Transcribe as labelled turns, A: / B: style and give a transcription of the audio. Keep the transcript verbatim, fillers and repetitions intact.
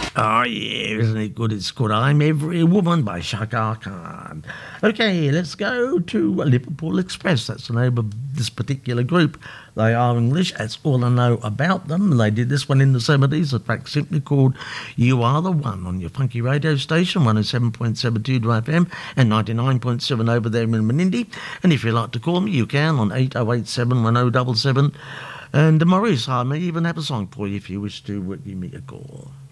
A: Oh, yeah, isn't it good? It's called I'm Every Woman by Shaka Khan. Okay, let's go to Liverpool Express. That's the name of this particular group. They are English. That's all I know about them. They did this one in the seventies. A track simply called You Are the One on your funky radio station, one oh seven point seven two F M and ninety-nine point seven over there in Menindee. And if you'd like to call me, you can on eight oh eight seven, one oh seven seven. And Maurice, I may even have a song for you if you wish to give me a call.